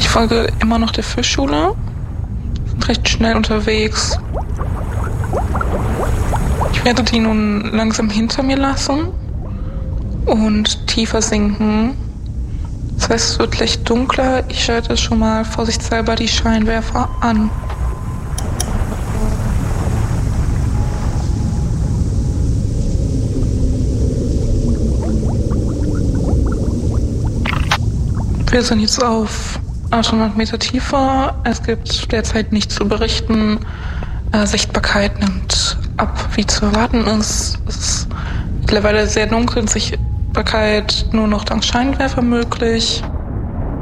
Ich folge immer noch der Fischschule. Sind recht schnell unterwegs. Ich werde die nun langsam hinter mir lassen und tiefer sinken. Das heißt, es wird gleich dunkler. Ich schalte schon mal vorsichtshalber die Scheinwerfer an. Wir sind jetzt auf 800 Meter tiefer. Es gibt derzeit nichts zu berichten. Sichtbarkeit nimmt ab, wie zu erwarten ist. Es ist mittlerweile sehr dunkel und Sichtbarkeit nur noch dank Scheinwerfer möglich.